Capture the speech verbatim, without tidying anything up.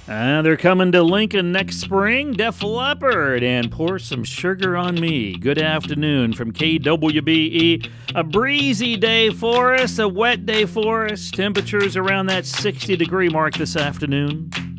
Uh, they're coming to Lincoln next spring. Def Leppard and Pour Some Sugar on Me. Good afternoon from K W B E. A breezy day for us, a wet day for us. Temperatures around that sixty degree mark this afternoon.